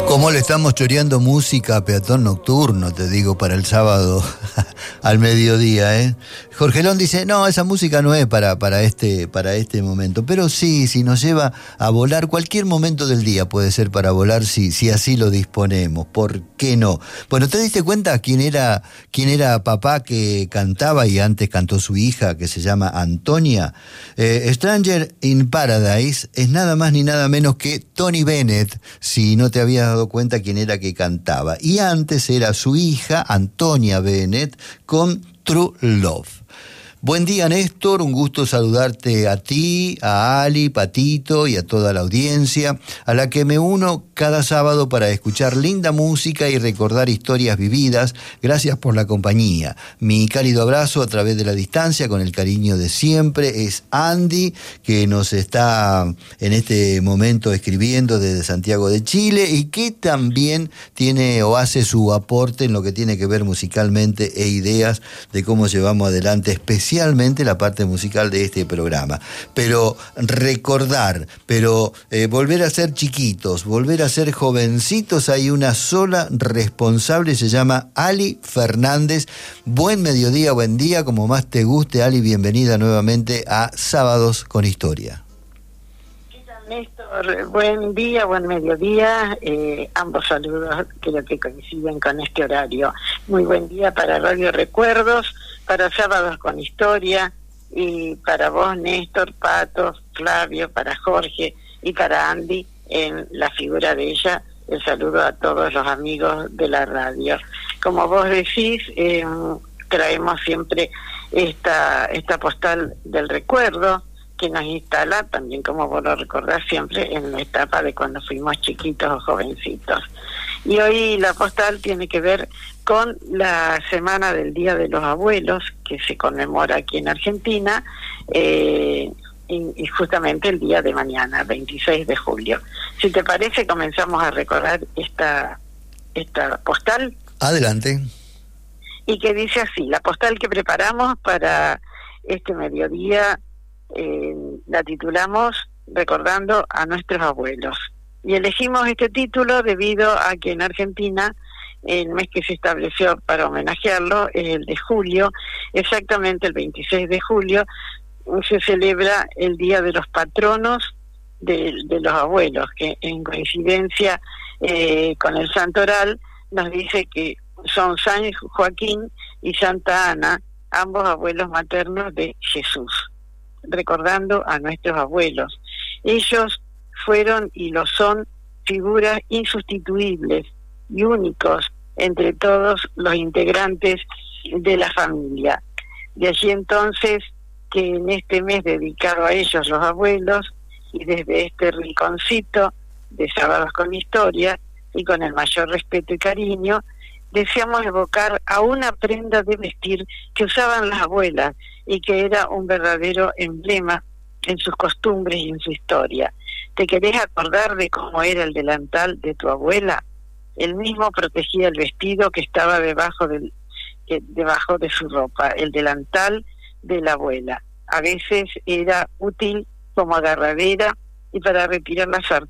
¿Cómo le estamos choreando música a Peatón Nocturno, te digo, para el sábado al mediodía, ¿eh? Jorgelón dice, no, esa música no es para este momento, pero sí, si nos lleva a volar, cualquier momento del día puede ser para volar si así lo disponemos, ¿por qué no? Bueno, ¿te diste cuenta quién era papá que cantaba y antes cantó su hija, que se llama Antonia? Stranger in Paradise es nada más ni nada menos que Tony Bennett, si no te habías dado cuenta quién era que cantaba. Y antes era su hija, Antonia Bennett, con True Love. Buen día, Néstor, un gusto saludarte a ti, a Ali, Patito y a toda la audiencia, a la que me uno cada sábado para escuchar linda música y recordar historias vividas. Gracias por la compañía. Mi cálido abrazo a través de la distancia, con el cariño de siempre, es Andy, que nos está en este momento escribiendo desde Santiago de Chile y que también tiene o hace su aporte en lo que tiene que ver musicalmente e ideas de cómo llevamos adelante especialmente la parte musical de este programa. Pero recordar, volver a ser chiquitos, volver a ser jovencitos, hay una sola responsable, se llama Ali Fernández. Buen mediodía, buen día, como más te guste, Ali, bienvenida nuevamente a Sábados con Historia. ¿Qué tal, Néstor? Buen día, buen mediodía, ambos saludos creo que coinciden con este horario. Muy buen día para Radio Recuerdos, para Sábados con Historia, y para vos, Néstor, Pato, Flavio, para Jorge y para Andy, en la figura de ella, el saludo a todos los amigos de la radio. Como vos decís, traemos siempre esta postal del recuerdo, que nos instala, también como vos lo recordás, siempre en la etapa de cuando fuimos chiquitos o jovencitos. Y hoy la postal tiene que ver con la semana del Día de los Abuelos, que se conmemora aquí en Argentina, y justamente el día de mañana, 26 de julio. Si te parece, comenzamos a recordar esta postal. Adelante. Y que dice así: la postal que preparamos para este mediodía la titulamos Recordando a nuestros abuelos. Y elegimos este título debido a que en Argentina el mes que se estableció para homenajearlo es el de julio. Exactamente el 26 de julio se celebra el Día de los Patronos de los Abuelos, que en coincidencia con el Santoral nos dice que son San Joaquín y Santa Ana, ambos abuelos maternos de Jesús. Recordando a nuestros abuelos. Ellos fueron y lo son figuras insustituibles y únicos entre todos los integrantes de la familia. De allí entonces que en este mes dedicado a ellos, los abuelos, y desde este rinconcito de Sábados con Historia, y con el mayor respeto y cariño, deseamos evocar a una prenda de vestir que usaban las abuelas y que era un verdadero emblema en sus costumbres y en su historia. ¿Te querés acordar de cómo era el delantal de tu abuela? El mismo protegía el vestido que estaba debajo de su ropa, el delantal de la abuela. A veces era útil como agarradera y para retirar